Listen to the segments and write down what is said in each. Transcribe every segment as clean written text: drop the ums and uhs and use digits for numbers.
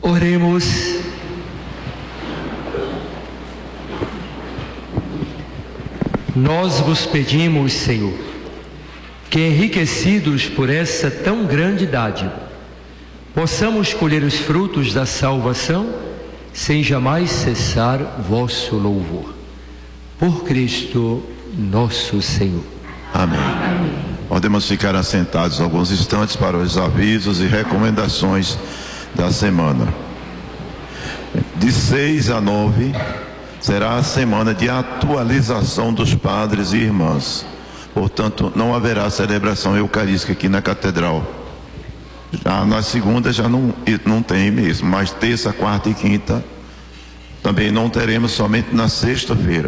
Oremos. Nós vos pedimos, Senhor, que enriquecidos por essa tão grande dádiva, possamos colher os frutos da salvação sem jamais cessar vosso louvor. Por Cristo nosso Senhor. Amém. Amém. Podemos ficar assentados alguns instantes para os avisos e recomendações da semana. De 6 a 9 será a semana de atualização dos padres e irmãs. Portanto, não haverá celebração eucarística aqui na catedral. Já na segunda já não tem mesmo, mas terça, quarta e quinta também não teremos, somente na sexta-feira.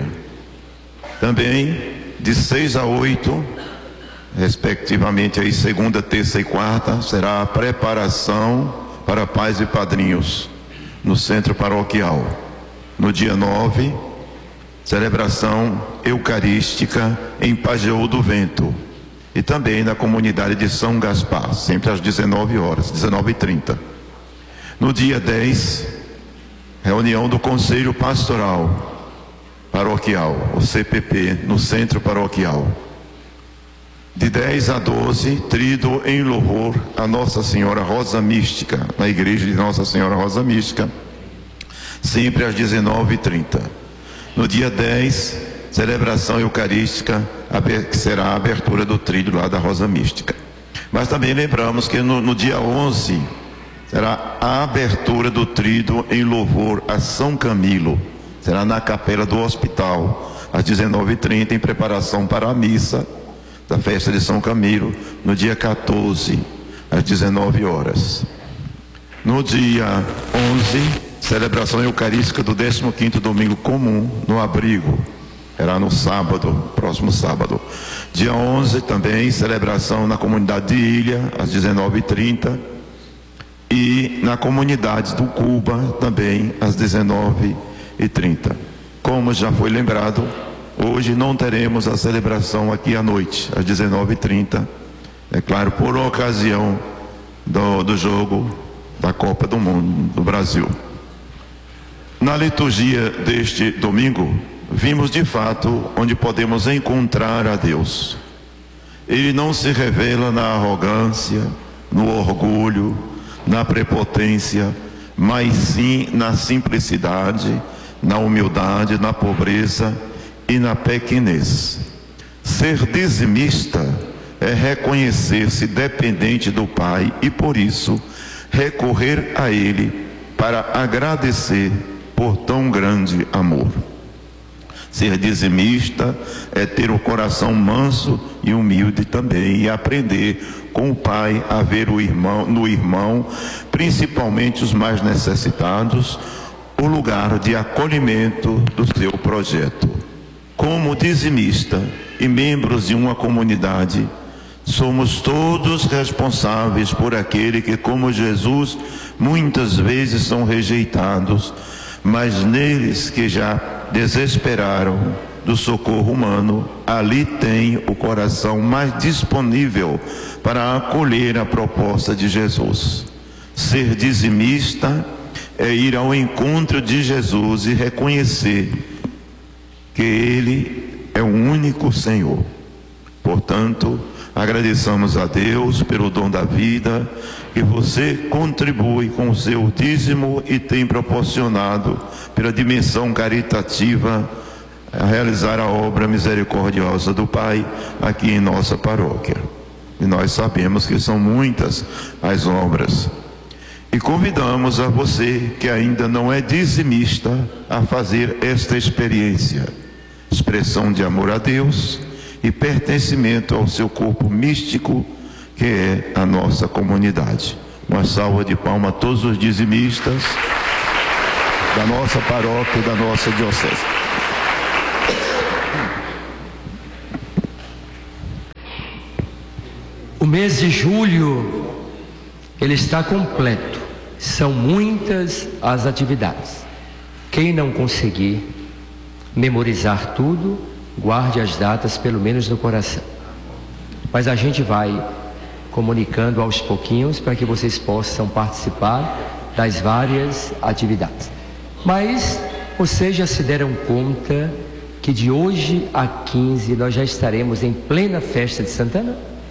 Também de 6 a 8, respectivamente aí segunda, terça e quarta, será a preparação para pais e padrinhos no centro paroquial. No dia 9, celebração eucarística em Pajeú do Vento e também na comunidade de São Gaspar, sempre às 19 horas, 19h30. No dia 10, reunião do Conselho Pastoral Paroquial, o CPP, no centro paroquial. De 10 a 12, trido em louvor a Nossa Senhora Rosa Mística, na igreja de Nossa Senhora Rosa Mística, sempre às 19h30. No dia 10, celebração eucarística, que será a abertura do tríduo lá da Rosa Mística. Mas também lembramos que no dia 11, será a abertura do tríduo em louvor a São Camilo. Será na capela do hospital, às 19h30, em preparação para a missa da festa de São Camilo, no dia 14, às 19 horas. No dia 11, celebração eucarística do 15º domingo comum no abrigo. Será no sábado, próximo sábado. Dia 11 também, celebração na comunidade de Ilha, às 19h30. E na comunidade do Cuba, também, às 19h30. Como já foi lembrado, hoje não teremos a celebração aqui à noite, às 19h30. É claro, por ocasião do jogo da Copa do Mundo do Brasil. Na liturgia deste domingo, vimos de fato onde podemos encontrar a Deus. Ele não se revela na arrogância, no orgulho, na prepotência, mas sim na simplicidade, na humildade, na pobreza e na pequenez. Ser dizimista é reconhecer-se dependente do Pai e, por isso, recorrer a Ele para agradecer por tão grande amor. Ser dizimista é ter o coração manso e humilde também e aprender com o Pai a ver no irmão, principalmente os mais necessitados, o lugar de acolhimento do seu projeto. Como dizimista e membros de uma comunidade, somos todos responsáveis por aquele que, como Jesus, muitas vezes são rejeitados, mas neles que já desesperaram do socorro humano, ali tem o coração mais disponível para acolher a proposta de Jesus. Ser dizimista é ir ao encontro de Jesus e reconhecer que Ele é o único Senhor. Portanto, agradeçamos a Deus pelo dom da vida, que você contribui com o seu dízimo e tem proporcionado, pela dimensão caritativa, a realizar a obra misericordiosa do Pai aqui em nossa paróquia. E nós sabemos que são muitas as obras. E convidamos a você que ainda não é dizimista a fazer esta experiência, expressão de amor a Deus e pertencimento ao seu corpo místico, que é a nossa comunidade. Uma salva de palmas a todos os dizimistas da nossa paróquia e da nossa diocese. O mês de julho, ele está completo. São muitas as atividades. Quem não conseguir memorizar tudo, guarde as datas pelo menos no coração. Mas a gente vai comunicando aos pouquinhos para que vocês possam participar das várias atividades. Mas vocês já se deram conta que de hoje a 15 nós já estaremos em plena festa de Santana?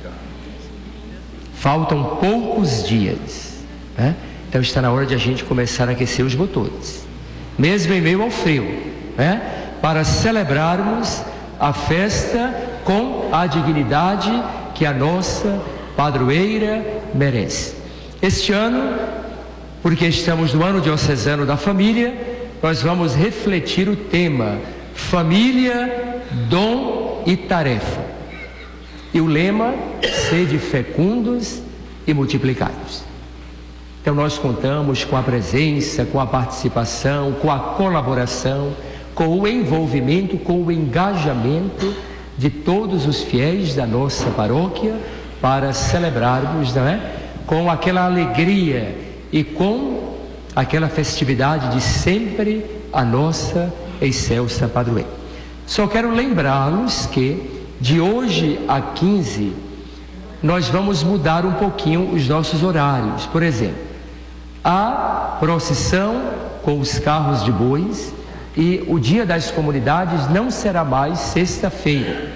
Faltam poucos dias, né? Então está na hora de a gente começar a aquecer os motores, mesmo em meio ao frio, né? Para celebrarmos a festa com a dignidade que a nossa padroeira merece. Este ano, porque estamos no ano diocesano da família, nós vamos refletir o tema Família, Dom e Tarefa. E o lema, sede fecundos e multiplicai-vos. Então nós contamos com a presença, com a participação, com a colaboração, com o envolvimento, com o engajamento de todos os fiéis da nossa paróquia para celebrarmos, não é? Com aquela alegria e com aquela festividade de sempre a nossa excelsa padroeira. Só quero lembrá-los que de hoje a 15 nós vamos mudar um pouquinho os nossos horários. Por exemplo, a procissão com os carros de bois e o dia das comunidades não será mais sexta-feira,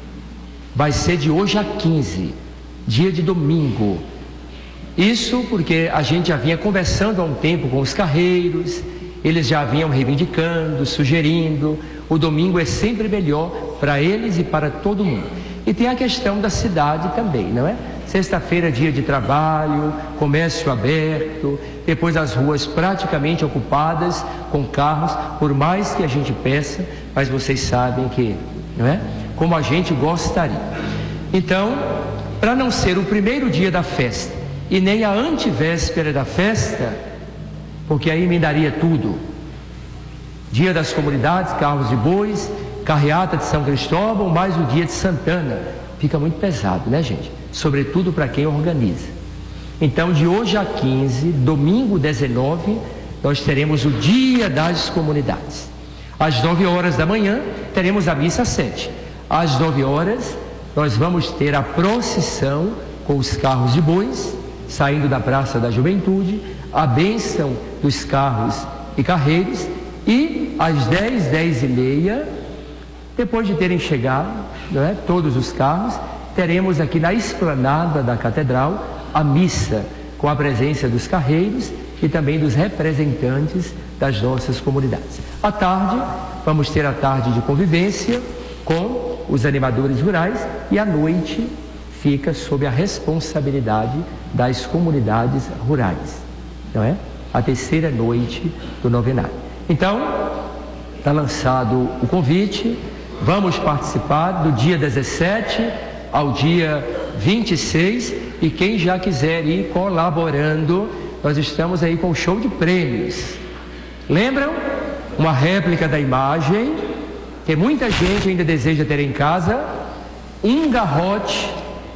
vai ser de hoje a 15, dia de domingo. Isso porque a gente já vinha conversando há um tempo com os carreiros, eles já vinham reivindicando, sugerindo. O domingo é sempre melhor para eles e para todo mundo. E tem a questão da cidade também, não é? Sexta-feira, dia de trabalho, comércio aberto, depois as ruas praticamente ocupadas com carros, por mais que a gente peça, mas vocês sabem que, não é? Como a gente gostaria. Então, para não ser o primeiro dia da festa e nem a antevéspera da festa, porque aí emendaria tudo. Dia das comunidades, carros de bois, carreata de São Cristóvão, mais o dia de Santana. Fica muito pesado, né, gente? Sobretudo para quem organiza. Então, de hoje a 15, domingo 19, nós teremos o dia das comunidades. Às 9 horas da manhã, teremos a missa às 7. Às 9 horas, nós vamos ter a procissão com os carros de bois, saindo da Praça da Juventude, a bênção dos carros e carreiros, e às 10, 10 e meia, depois de terem chegado, não é, todos os carros, teremos aqui na esplanada da Catedral a missa com a presença dos carreiros e também dos representantes das nossas comunidades. À tarde, vamos ter a tarde de convivência com os animadores rurais e à noite fica sob a responsabilidade das comunidades rurais, não é? A terceira noite do novenário. Então, está lançado o convite, vamos participar do dia 17 ao dia 26 e quem já quiser ir colaborando, nós estamos aí com um show de prêmios. Lembram? Uma réplica da imagem, que muita gente ainda deseja ter em casa, um garrote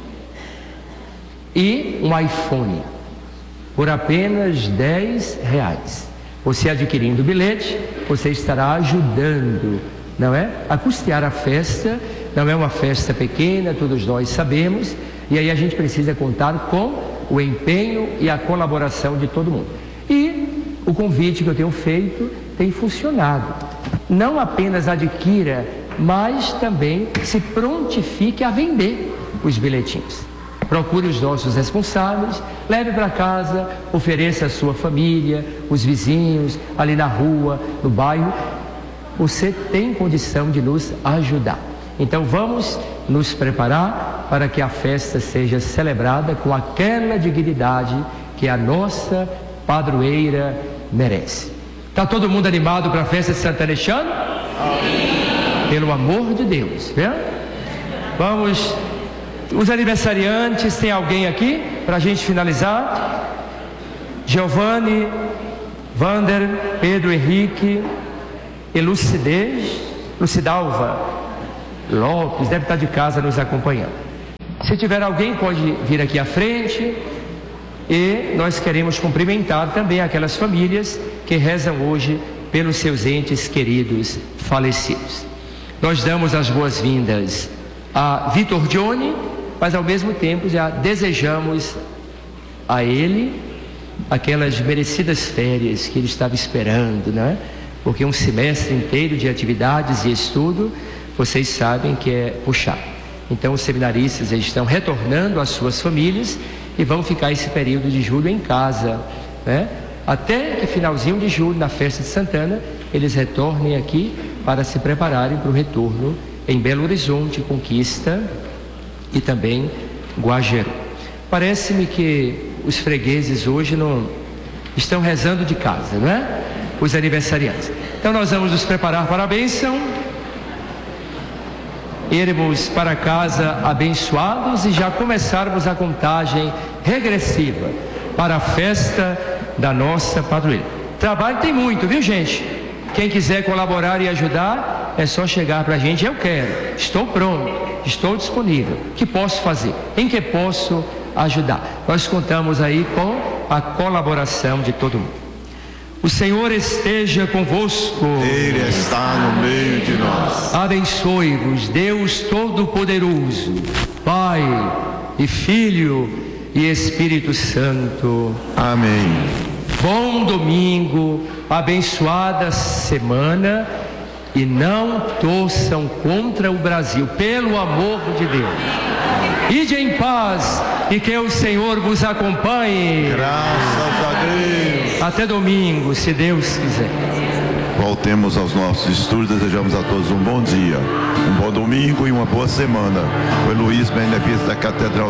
e um iPhone, por apenas R$10. Você adquirindo o bilhete, você estará ajudando, não é? A custear a festa. Não é uma festa pequena, todos nós sabemos, e aí a gente precisa contar com o empenho e a colaboração de todo mundo. E o convite que eu tenho feito tem funcionado. Não apenas adquira, mas também se prontifique a vender os bilhetinhos. Procure os nossos responsáveis, leve para casa, ofereça à sua família, os vizinhos, ali na rua, no bairro. Você tem condição de nos ajudar. Então vamos nos preparar para que a festa seja celebrada com aquela dignidade que a nossa padroeira merece. Está todo mundo animado para a festa de Santo Alexandre? Sim. Pelo amor de Deus, viu? Vamos. Os aniversariantes, tem alguém aqui para a gente finalizar? Giovanni, Vander, Pedro Henrique, Lucidalva Lopes, deve estar de casa nos acompanhando. Se tiver alguém, pode vir aqui à frente. E nós queremos cumprimentar também aquelas famílias que rezam hoje pelos seus entes queridos falecidos. Nós damos as boas-vindas a Vitor Johnny, mas ao mesmo tempo já desejamos a ele aquelas merecidas férias que ele estava esperando, né? Porque um semestre inteiro de atividades e estudo, vocês sabem que é puxar. Então os seminaristas estão retornando às suas famílias e vão ficar esse período de julho em casa, né? Até que finalzinho de julho, na festa de Santana, eles retornem aqui para se prepararem para o retorno em Belo Horizonte, Conquista e também Guajeru. Parece-me que os fregueses hoje não estão rezando de casa, não é? Os aniversariantes. Então nós vamos nos preparar para a bênção. Iremos para casa abençoados e já começarmos a contagem regressiva para a festa da nossa padroeira. Trabalho tem muito, viu, gente? Quem quiser colaborar e ajudar, é só chegar para a gente. Eu quero, estou pronto, estou disponível. O que posso fazer? Em que posso ajudar? Nós contamos aí com a colaboração de todo mundo. O Senhor esteja convosco. Ele está no meio de nós. Abençoe-vos, Deus Todo-Poderoso, Pai e Filho e Espírito Santo. Amém. Bom domingo, abençoada semana, e não torçam contra o Brasil, pelo amor de Deus. Ide em paz e que o Senhor vos acompanhe. Graças a Deus. Até domingo, se Deus quiser. Voltemos aos nossos estudos. Desejamos a todos um bom dia, um bom domingo e uma boa semana. Foi Luiz Benedito da Catedral